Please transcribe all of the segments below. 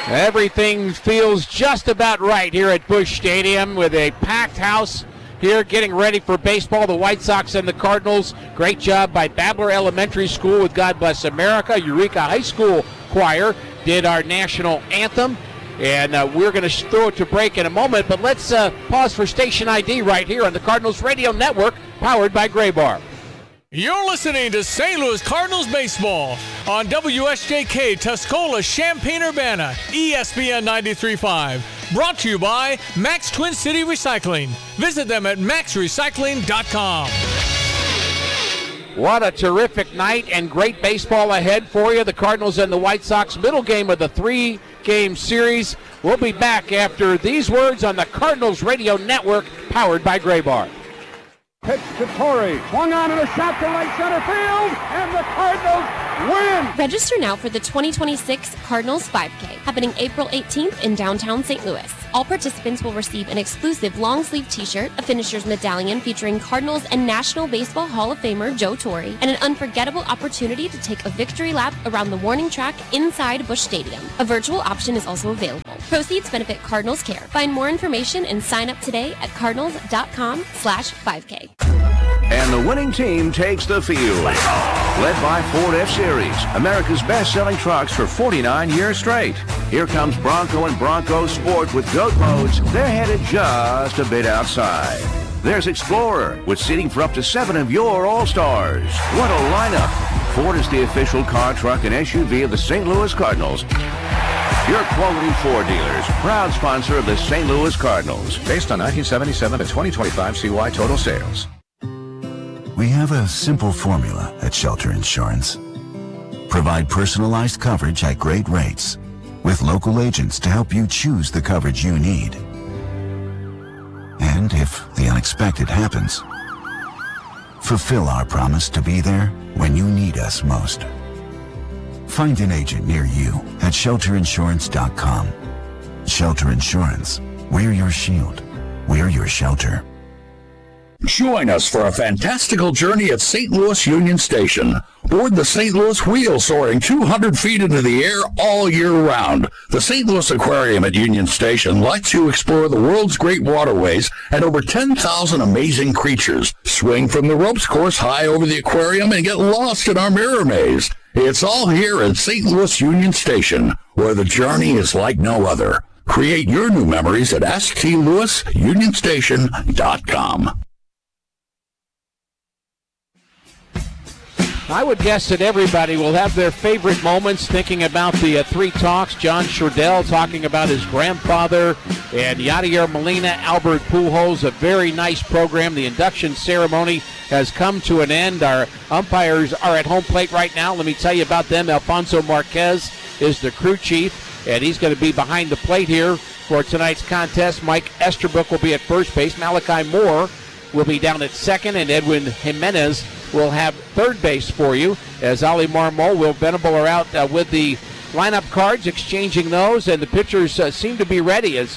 Everything feels just about right here at Busch Stadium with a packed house here getting ready for baseball. The White Sox and the Cardinals. Great job by Babler Elementary School with God Bless America. Eureka High School Choir did our national anthem. And we're going to throw it to break in a moment, but let's pause for station ID right here on the Cardinals Radio Network, powered by Graybar. You're listening to St. Louis Cardinals baseball on WSJK Tuscola, Champaign-Urbana, ESPN 93.5. Brought to you by Max Twin City Recycling. Visit them at maxrecycling.com. What a terrific night and great baseball ahead for you. The Cardinals and the White Sox, middle game of the three-game series. We'll be back after these words on the Cardinals Radio Network, powered by Graybar. Pitch to Torrey, swung on and a shot to right center field, and the Cardinals win! Register now for the 2026 Cardinals 5K, happening April 18th in downtown St. Louis. All participants will receive an exclusive long-sleeve t-shirt, a finisher's medallion featuring Cardinals and National Baseball Hall of Famer Joe Torre, and an unforgettable opportunity to take a victory lap around the warning track inside Busch Stadium. A virtual option is also available. Proceeds benefit Cardinals Care. Find more information and sign up today at cardinals.com/5K. And the winning team takes the field. Led by Ford F-Series, America's best-selling trucks for 49 years straight. Here comes Bronco and Bronco Sport with goat modes. They're headed just a bit outside. There's Explorer with seating for up to 7 of your All-Stars. What a lineup. Ford is the official car, truck, and SUV of the St. Louis Cardinals. Your quality Ford dealers, proud sponsor of the St. Louis Cardinals. Based on 1977 to 2025 CY total sales. We have a simple formula at Shelter Insurance. Provide personalized coverage at great rates with local agents to help you choose the coverage you need. And if the unexpected happens, fulfill our promise to be there when you need us most. Find an agent near you at shelterinsurance.com. Shelter Insurance. We're your shield. We're your shelter. Join us for a fantastical journey at St. Louis Union Station. Board the St. Louis Wheel, soaring 200 feet into the air all year round. The St. Louis Aquarium at Union Station lets you explore the world's great waterways and over 10,000 amazing creatures. Swing from the ropes course high over the aquarium and get lost in our mirror maze. It's all here at St. Louis Union Station, where the journey is like no other. Create your new memories at stlouisunionstation.com. I would guess that everybody will have their favorite moments thinking about the three talks. John Sherdell talking about his grandfather, and Yadier Molina, Albert Pujols. A very nice program. The induction ceremony has come to an end. Our umpires are at home plate right now. Let me tell you about them. Alfonso Marquez is the crew chief, and he's going to be behind the plate here for tonight's contest. Mike Esterbrook will be at first base. Malachi Moore will be down at second, and Edwin Jimenez will have third base for you, as Ali Marmol, Will Venable are out with the lineup cards, exchanging those, and the pitchers seem to be ready, as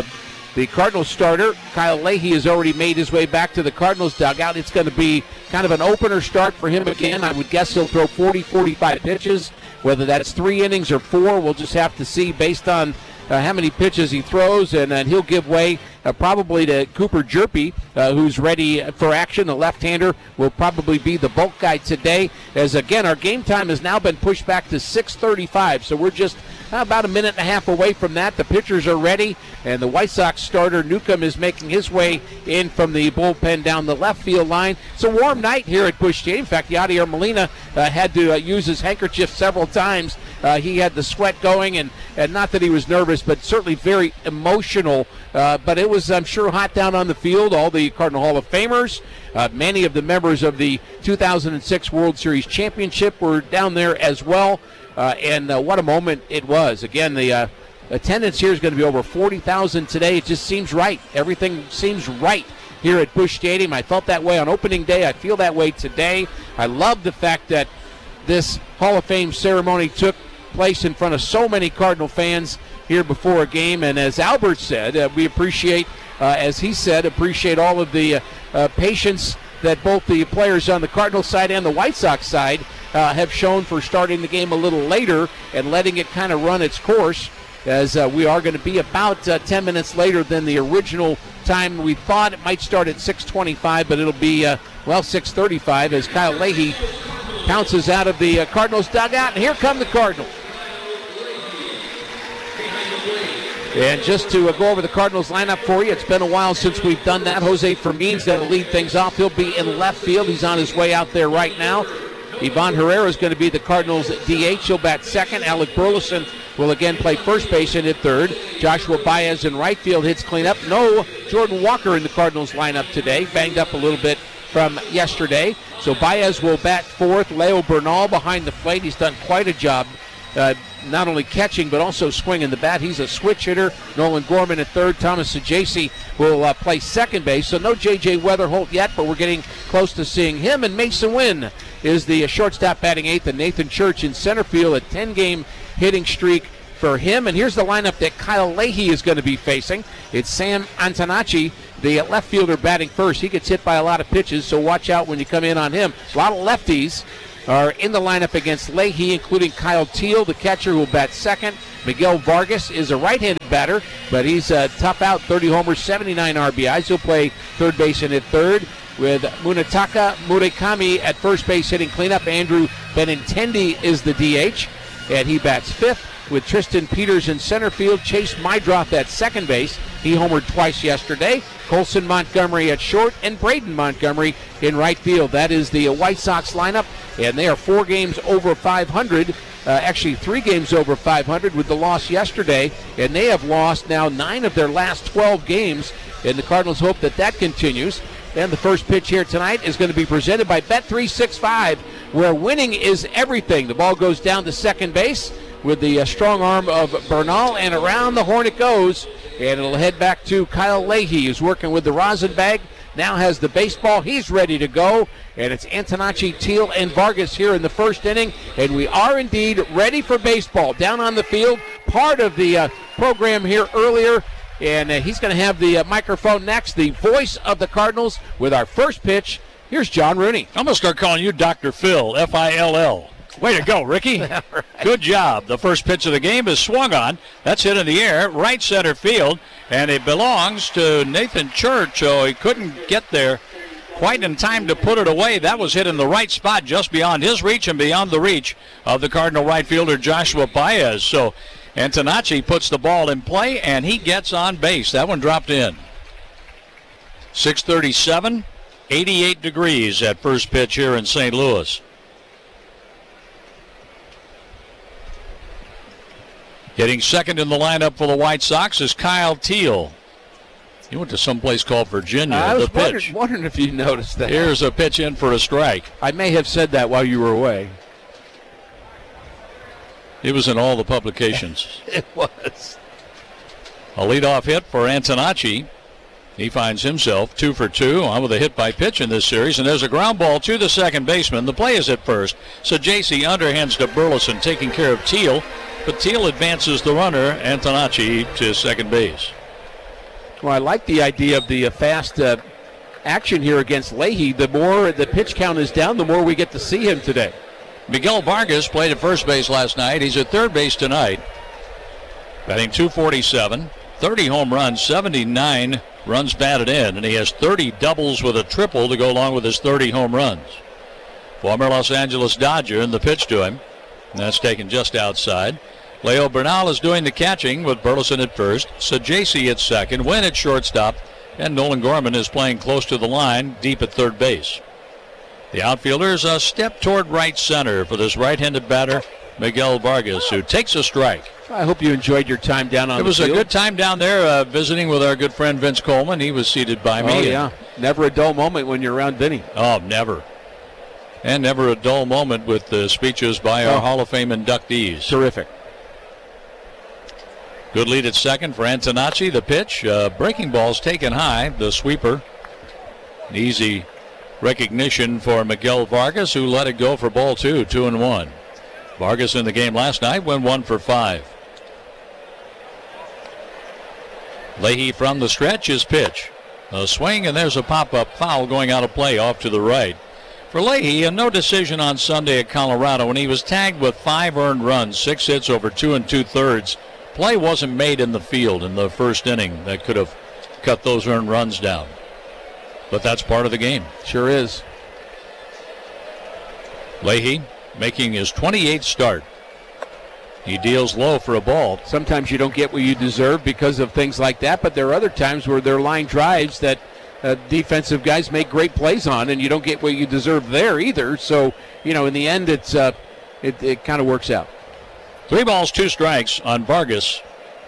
the Cardinals starter, Kyle Leahy, has already made his way back to the Cardinals dugout. It's going to be kind of an opener start for him again. I would guess he'll throw 40, 45 pitches. Whether that's 3 innings or 4, we'll just have to see based on how many pitches he throws, and then he'll give way probably to Cooper Jerpy, who's ready for action. The left-hander will probably be the bulk guy today, as again our game time has now been pushed back to 6:35, so we're just about a minute and a half away from that. The pitchers are ready, and the White Sox starter Newcomb is making his way in from the bullpen down the left field line. It's a warm night here at Busch Stadium. In fact, Yadier Molina had to use his handkerchief several times. He had the sweat going, and not that he was nervous, but certainly very emotional. But it was, I'm sure, hot down on the field. All the Cardinal Hall of Famers, many of the members of the 2006 World Series Championship were down there as well. And what a moment it was. Again, the attendance here is going to be over 40,000 today. It just seems right. Everything seems right here at Busch Stadium. I felt that way on opening day. I feel that way today. I love the fact that this Hall of Fame ceremony took place in front of so many Cardinal fans here before a game. And as Albert said, we appreciate, as he said, appreciate all of the patience that both the players on the Cardinal side and the White Sox side have shown for starting the game a little later and letting it kind of run its course. as we are going to be about 10 minutes later than the original time we thought. It might start at 6:25, but it'll be, 6:35 as Kyle Leahy pounces out of the Cardinals dugout. And here come the Cardinals. And just to go over the Cardinals lineup for you, it's been a while since we've done that. Jose Fermin's going to lead things off. He'll be in left field. He's on his way out there right now. Ivan Herrera is going to be the Cardinals' DH. He'll bat second. Alec Burleson will again play first base and hit third. Joshua Baez in right field hits cleanup. No Jordan Walker in the Cardinals lineup today. Banged up a little bit from yesterday. So Baez will bat fourth. Leo Bernal behind the plate. He's done quite a job. Not only catching, but also swinging the bat. He's a switch hitter. Nolan Gorman at third. Thomas Sajaci will play second base. So no J.J. Weatherholt yet, but we're getting close to seeing him. And Mason Wynn is the shortstop batting eighth. And Nathan Church in center field, a 10-game hitting streak for him. And here's the lineup that Kyle Leahy is going to be facing. It's Sam Antonacci, the left fielder, batting first. He gets hit by a lot of pitches, so watch out when you come in on him. A lot of lefties are in the lineup against Leahy, including Kyle Teal, the catcher, who will bat second. Miguel Vargas is a right-handed batter, but he's tough out, 30 homers, 79 RBIs. He'll play third base and hit third, with Munetaka Murakami at first base hitting cleanup. Andrew Benintendi is the DH, and he bats fifth, with Tristan Peters in center field. Chase Mydroth at second base. He homered twice yesterday. Colson Montgomery at short, and Braden Montgomery in right field. That is the White Sox lineup, and they are 4 games over 500. Actually 3 games over 500 with the loss yesterday, and they have lost now 9 of their last 12 games, and the Cardinals hope that that continues. And the first pitch here tonight is going to be presented by Bet365, where winning is everything. The ball goes down to second base with the strong arm of Bernal, and around the horn it goes, and it'll head back to Kyle Leahy, who's working with the rosin bag. Now has the baseball. He's ready to go, and it's Antonacci, Teal, and Vargas here in the first inning, and we are indeed ready for baseball. Down on the field, part of the program here earlier, and he's going to have the microphone next, the voice of the Cardinals, with our first pitch. Here's John Rooney. I'm going to start calling you Dr. Phil, F-I-L-L. Way to go, Ricky. Right. Good job. The first pitch of the game is swung on. That's hit in the air, right center field, and it belongs to Nathan Church. Oh, he couldn't get there quite in time to put it away. That was hit in the right spot, just beyond his reach and beyond the reach of the Cardinal right fielder Joshua Baez. So Antonacci puts the ball in play, and he gets on base. That one dropped in. 6:37, 88 degrees at first pitch here in St. Louis. Hitting second in the lineup for the White Sox is Kyle Teal. He went to someplace called Virginia. I was wondering if you noticed that. Here's a pitch in for a strike. I may have said that while you were away. It was in all the publications. It was. A leadoff hit for Antonacci. He finds himself 2 for 2 on with a hit by pitch in this series, and there's a ground ball to the second baseman. The play is at first. So J.C. underhands to Burleson, taking care of Teal. But Teal advances the runner, Antonacci, to second base. Well, I like the idea of the fast action here against Leahy. The more the pitch count is down, the more we get to see him today. Miguel Vargas played at first base last night. He's at third base tonight. Batting .247, 30 home runs, 79 runs batted in, and he has 30 doubles with a triple to go along with his 30 home runs. Former Los Angeles Dodger, and the pitch to him. And that's taken just outside. Leo Bernal is doing the catching with Burleson at first. Sajaci at second, Wynn at shortstop, and Nolan Gorman is playing close to the line, deep at third base. The outfielder's a step toward right center for this right-handed batter, Miguel Vargas, who takes a strike. I hope you enjoyed your time down on the field. It was a good time down there visiting with our good friend Vince Coleman. He was seated by me. Oh, yeah. Never a dull moment when you're around Vinny. Oh, never. And never a dull moment with the speeches by our Hall of Fame inductees. Terrific. Good lead at second for Antonacci. The pitch, breaking ball's taken high. The sweeper. An easy recognition for Miguel Vargas, who let it go for ball 2, 2-1. Vargas in the game last night went 1 for 5. Leahy from the stretch, his pitch. A swing, and there's a pop-up foul going out of play off to the right. For Leahy, a no decision on Sunday at Colorado when he was tagged with 5 earned runs, 6 hits over 2 2/3 play wasn't made in the field in the first inning that could have cut those earned runs down. But that's part of the game. Sure is. Leahy making his 28th start. He deals low for a ball. Sometimes you don't get what you deserve because of things like that, but there are other times where there are line drives that defensive guys make great plays on, and you don't get what you deserve there either. So, in the end, it kind of works out. 3 balls, 2 strikes on Vargas.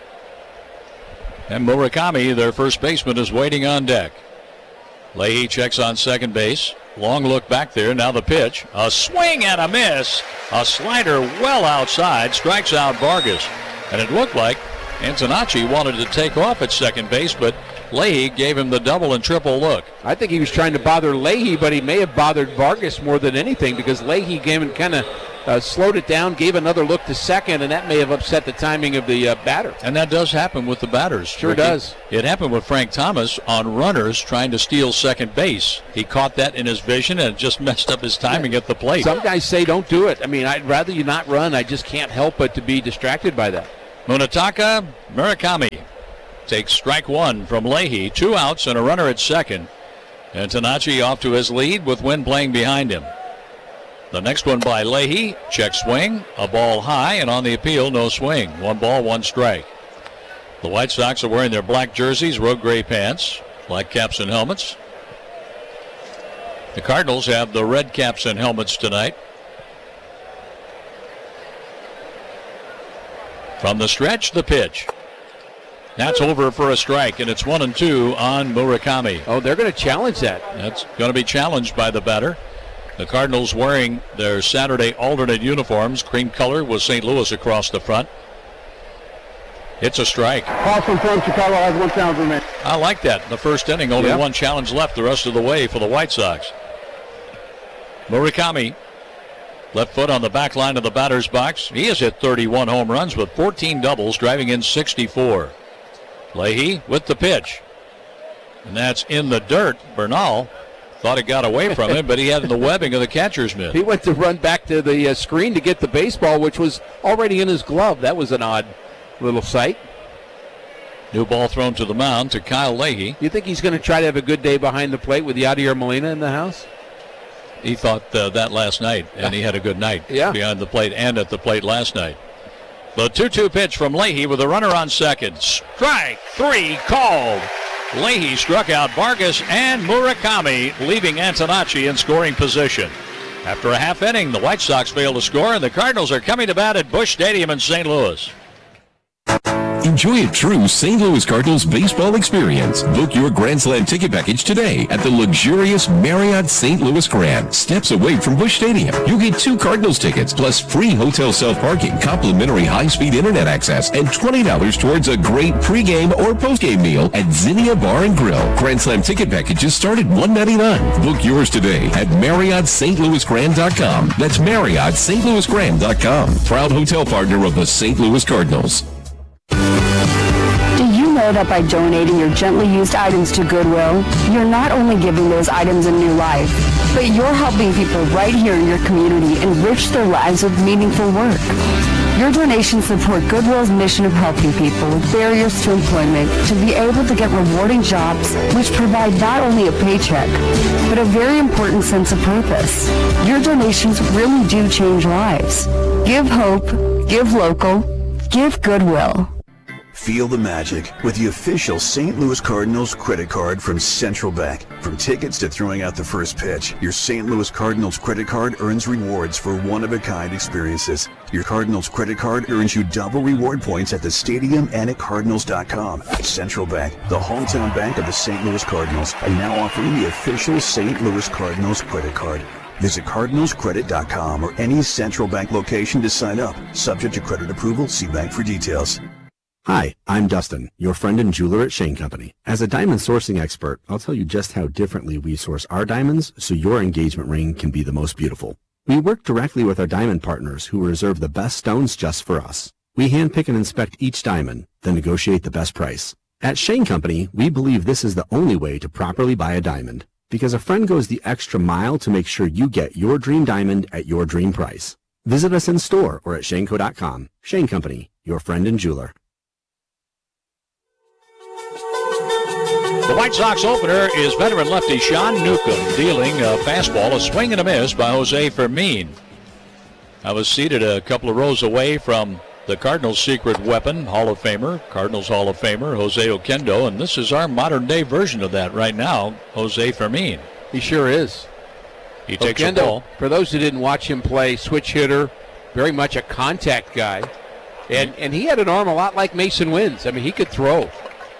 And Murakami, their first baseman, is waiting on deck. Leahy checks on second base. Long look back there. Now the pitch. A swing and a miss. A slider well outside. Strikes out Vargas. And it looked like Antonacci wanted to take off at second base, but Leahy gave him the double and triple look. I think he was trying to bother Leahy, but he may have bothered Vargas more than anything because Leahy gave him kind of slowed it down, gave another look to second, and that may have upset the timing of the batter. And that does happen with the batters. Sure Ricky. Does. It happened with Frank Thomas on runners trying to steal second base. He caught that in his vision and just messed up his timing at the plate. Some guys say don't do it. I mean, I'd rather you not run. I just can't help but to be distracted by that. Munetaka Murakami takes strike 1 from Leahy. 2 outs and a runner at second. Antonacci off to his lead with Wynn playing behind him. The next one by Leahy. Check swing. A ball high, and on the appeal, no swing. 1 ball, 1 strike. The White Sox are wearing their black jerseys, road gray pants, black caps and helmets. The Cardinals have the red caps and helmets tonight. From the stretch, the pitch. That's over for a strike, and it's 1-2 on Murakami. Oh, they're going to challenge that. That's going to be challenged by the batter. The Cardinals wearing their Saturday alternate uniforms, cream color with St. Louis across the front. It's a strike. Boston from Chicago has 1 challenge remaining. I like that. In the first inning, only 1 challenge left the rest of the way for the White Sox. Murakami, left foot on the back line of the batter's box. He has hit 31 home runs with 14 doubles, driving in 64. Leahy with the pitch. And that's in the dirt. Bernal thought it got away from him, but he had the webbing of the catcher's mitt. He went to run back to the screen to get the baseball, which was already in his glove. That was an odd little sight. New ball thrown to the mound to Kyle Leahy. You think he's going to try to have a good day behind the plate with Yadier Molina in the house? He thought that last night, and he had a good night behind the plate and at the plate last night. The 2-2 pitch from Leahy with a runner on second. Strike 3 called. Leahy struck out Vargas and Murakami, leaving Antonacci in scoring position. After a half inning, the White Sox fail to score, and the Cardinals are coming to bat at Busch Stadium in St. Louis. Enjoy a true St. Louis Cardinals baseball experience. Book your Grand Slam ticket package today at the luxurious Marriott St. Louis Grand, steps away from Busch Stadium. You'll get 2 Cardinals tickets plus free hotel self-parking, complimentary high-speed internet access, and $20 towards a great pregame or postgame meal at Zinnia Bar and Grill. Grand Slam ticket packages start at $199. Book yours today at MarriottStLouisGrand.com. That's MarriottStLouisGrand.com. Proud hotel partner of the St. Louis Cardinals. Do you know that by donating your gently used items to Goodwill, you're not only giving those items a new life, but you're helping people right here in your community enrich their lives with meaningful work. Your donations support Goodwill's mission of helping people with barriers to employment to be able to get rewarding jobs which provide not only a paycheck, but a very important sense of purpose. Your donations really do change lives. Give hope, give local, give Goodwill. Feel the magic with the official St. Louis Cardinals credit card from Central Bank. From tickets to throwing out the first pitch, your St. Louis Cardinals credit card earns rewards for one-of-a-kind experiences. Your Cardinals credit card earns you double reward points at the stadium and at Cardinals.com. Central Bank, the hometown bank of the St. Louis Cardinals, are now offering the official St. Louis Cardinals credit card. Visit CardinalsCredit.com or any Central Bank location to sign up. Subject to credit approval, see bank for details. Hi, I'm Dustin, your friend and jeweler at Shane Company. As a diamond sourcing expert, I'll tell you just how differently we source our diamonds so your engagement ring can be the most beautiful. We work directly with our diamond partners who reserve the best stones just for us. We handpick and inspect each diamond, then negotiate the best price. At Shane Company, we believe this is the only way to properly buy a diamond, because a friend goes the extra mile to make sure you get your dream diamond at your dream price. Visit us in store or at shaneco.com. Shane Company, your friend and jeweler. The White Sox opener is veteran lefty Sean Newcomb dealing a fastball, a swing and a miss by Jose Fermin. I was seated a couple of rows away from the Cardinals' secret weapon, Cardinals Hall of Famer, Jose Oquendo, and this is our modern-day version of that right now, Jose Fermin. He sure is. He takes a ball. For those who didn't watch him play, switch hitter, very much a contact guy, and he had an arm a lot like Mason Wynn's. I mean, he could throw.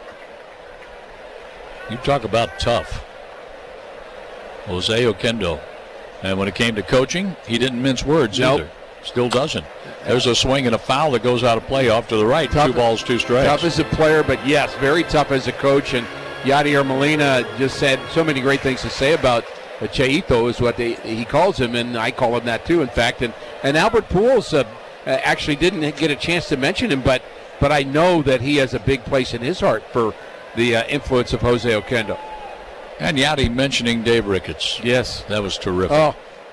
You talk about tough. Jose Oquendo. And when it came to coaching, he didn't mince words either. Still doesn't. There's a swing and a foul that goes out of play off to the right. Tough, 2 balls, 2 strikes. Tough as a player, but yes, very tough as a coach. And Yadier Molina just said so many great things to say about Cheito is what he calls him, and I call him that too, in fact. And Albert Pujols actually didn't get a chance to mention him, but I know that he has a big place in his heart for the influence of Jose Oquendo. And Yadi mentioning Dave Ricketts. Yes. That was terrific. Oh.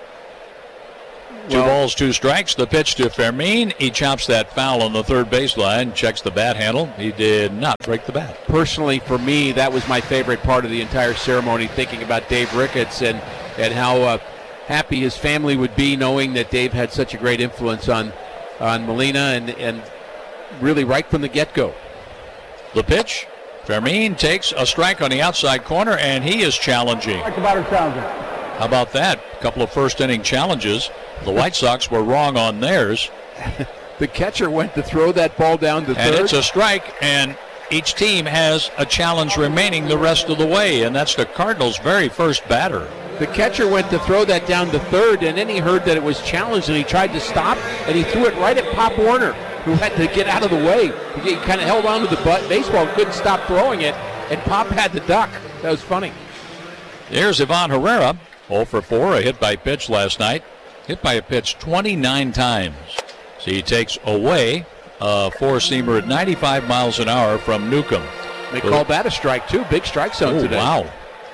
2 balls, 2 strikes. The pitch to Fermin. He chops that foul on the third baseline, checks the bat handle. He did not break the bat. Personally, for me, that was my favorite part of the entire ceremony, thinking about Dave Ricketts and how happy his family would be knowing that Dave had such a great influence on Molina and really right from the get-go. The pitch. Fermin takes a strike on the outside corner, and he is challenging. How about that? A couple of first-inning challenges. The White Sox were wrong on theirs. The catcher went to throw that ball down to third. And it's a strike, and each team has a challenge remaining the rest of the way, and that's the Cardinals' very first batter. The catcher went to throw that down to third, and then he heard that it was challenged, and he tried to stop, and he threw it right at Pop Warner, who had to get out of the way. He kind of held on to the baseball, couldn't stop throwing it, and Pop had to duck. That was funny. Here's Ivan Herrera, 0 for 4, a hit by pitch last night. Hit by a pitch 29 times. So he takes away a 4-seamer at 95 miles an hour from Newcomb. They call that a strike, too. Big strike zone today. Wow.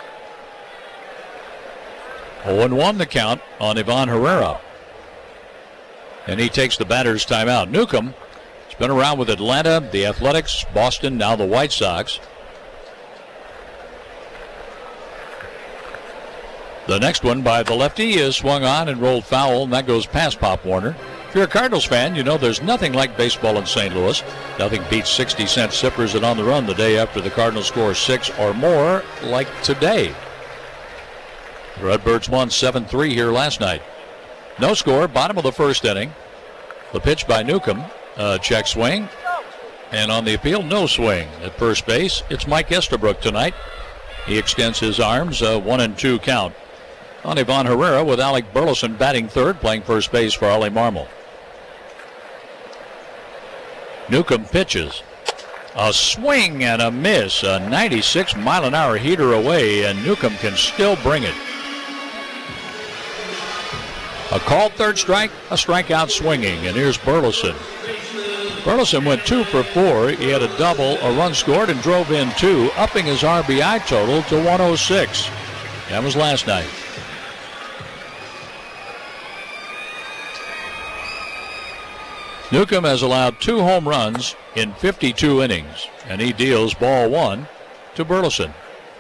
0-1 the count on Ivan Herrera. And he takes the batter's timeout. Newcomb has been around with Atlanta, the Athletics, Boston, now the White Sox. The next one by the lefty is swung on and rolled foul, and that goes past Pop Warner. If you're a Cardinals fan, you know there's nothing like baseball in St. Louis. Nothing beats 60-cent sippers and on the run the day after the Cardinals score 6 or more, like today. The Redbirds won 7-3 here last night. No score, bottom of the first inning. The pitch by Newcomb, check swing. And on the appeal, no swing. At first base, it's Mike Estabrook tonight. He extends his arms, 1-2 count on Ivan Herrera, with Alec Burleson batting third, playing first base for Ollie Marmol. Newcomb pitches. A swing and a miss. A 96-mile-an-hour heater away, and Newcomb can still bring it. A called third strike, a strikeout swinging, and here's Burleson. Burleson went 2 for 4. He had a double, a run scored, and drove in 2, upping his RBI total to 106. That was last night. Newcomb has allowed 2 home runs in 52 innings, and he deals ball 1 to Burleson.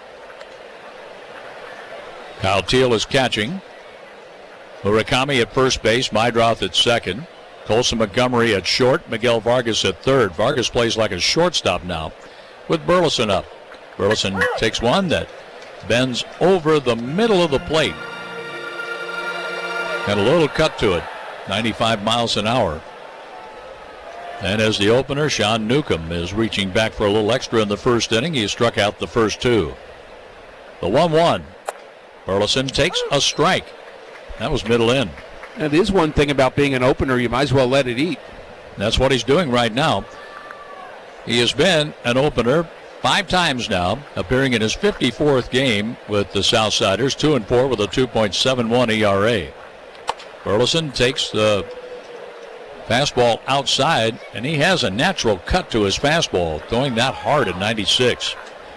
Kyle Teel is catching. Murakami at first base, Meidroth at second. Colson Montgomery at short, Miguel Vargas at third. Vargas plays like a shortstop now with Burleson up. Burleson takes one that bends over the middle of the plate. Got a little cut to it, 95 miles an hour. And as the opener, Sean Newcomb is reaching back for a little extra in the first inning. He struck out the first 2. The 1-1. Burleson takes a strike. That was middle in. And it is one thing about being an opener, you might as well let it eat. That's what he's doing right now. He has been an opener 5 times now, appearing in his 54th game with the Southsiders, 2-4 with a 2.71 ERA. Burleson takes the fastball outside, and he has a natural cut to his fastball, throwing that hard at 96.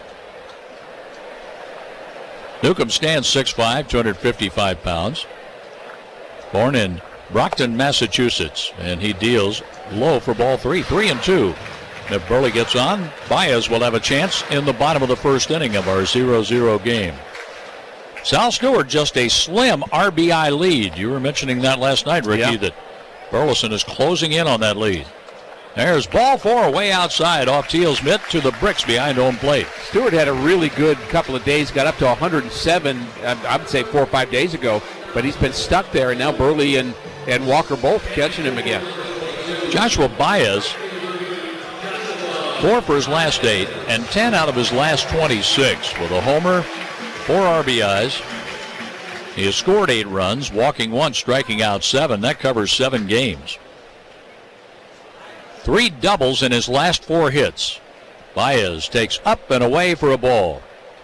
Newcomb stands 6'5", 255 pounds. Born in Brockton, Massachusetts, and he deals low for ball 3, 3-2. If Burley gets on, Baez will have a chance in the bottom of the first inning of our 0-0 game. Sal Stewart just a slim RBI lead. You were mentioning that last night, Ricky, that Burleson is closing in on that lead. There's ball 4 way outside off Teal's mitt to the bricks behind home plate. Stewart had a really good couple of days, got up to 107, I would say 4 or 5 days ago, but he's been stuck there, and now Burley and Walker both catching him again. Joshua Baez, 4 for his last 8 and 10 out of his last 26 with a homer, 4 RBIs. He has scored 8 runs, walking 1, striking out 7. That covers 7 games. 3 doubles in his last 4 hits. Baez takes up and away for a ball.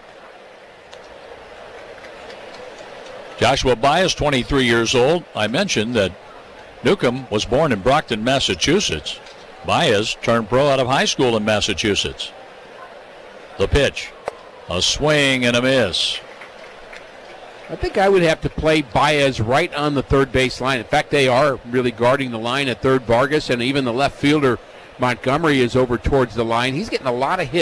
Joshua Baez, 23 years old. I mentioned that Newcomb was born in Brockton, Massachusetts. Baez turned pro out of high school in Massachusetts. The pitch. A swing and a miss. I think I would have to play Baez right on the third base line. In fact, they are really guarding the line at third. Vargas and even the left fielder Montgomery is over towards the line. He's getting a lot of hits.